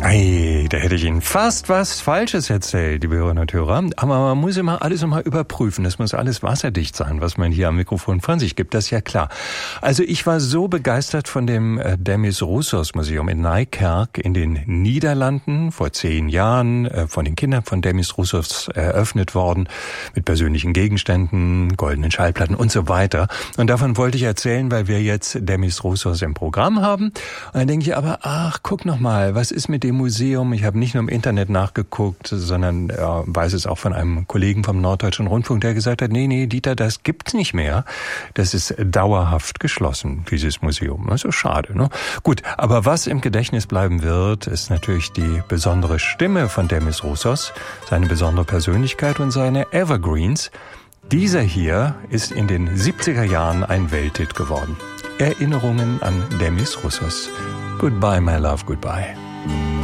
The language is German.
Ei, da hätte ich Ihnen fast was Falsches erzählt, liebe Hörerinnen und Hörer. Aber man muss immer alles nochmal überprüfen. Das muss alles wasserdicht sein, was man hier am Mikrofon von sich gibt. Das ist ja klar. Also ich war so begeistert von dem Demis Roussos Museum in Nijkerk in den Niederlanden, vor 10 Jahren, von den Kindern von Demis Roussos eröffnet worden, mit persönlichen Gegenständen, goldenen Schallplatten und so weiter. Und davon wollte ich erzählen, weil wir jetzt Demis Roussos im Programm haben. Und dann denke ich aber, ach, guck noch mal, was ist mit dem Museum? Ich habe nicht nur im Internet nachgeguckt, sondern weiß es auch von einem Kollegen vom Norddeutschen Rundfunk, der gesagt hat, nee, Dieter, das gibt's nicht mehr. Das ist dauerhaft geschlossen, dieses Museum. Das ist schade, ne? Gut, aber was im Gedächtnis bleiben wird, ist natürlich die besondere Stimme von Demis Roussos, seine besondere Persönlichkeit und seine Evergreens. Dieser hier ist in den 70er Jahren ein Welthit geworden. Erinnerungen an Demis Roussos. Goodbye, my love, goodbye.